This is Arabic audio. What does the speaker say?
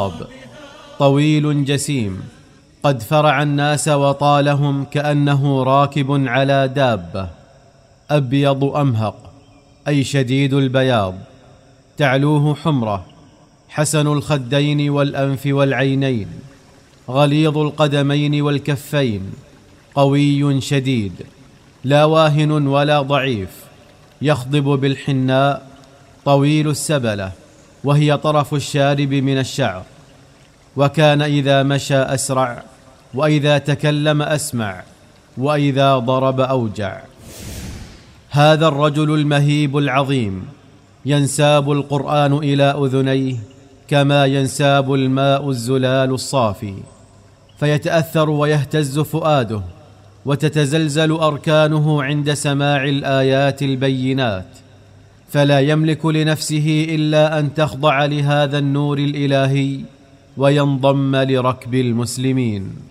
طويل جسيم، قد فرع الناس وطالهم كأنه راكب على دابة، أبيض أمهق أي شديد البياض، تعلوه حمرة، حسن الخدين والأنف والعينين، غليظ القدمين والكفين، قوي شديد، لا واهن ولا ضعيف، يخضب بالحناء، طويل السبلة وهي طرف الشارب من الشعر، وكان إذا مشى أسرع، وإذا تكلم أسمع، وإذا ضرب أوجع. هذا الرجل المهيب العظيم ينساب القرآن إلى أذنيه كما ينساب الماء الزلال الصافي، فيتأثر ويهتز فؤاده، وتتزلزل أركانه عند سماع الآيات البينات، فلا يملك لنفسه إلا أن تخضع لهذا النور الإلهي وينضم لركب المسلمين.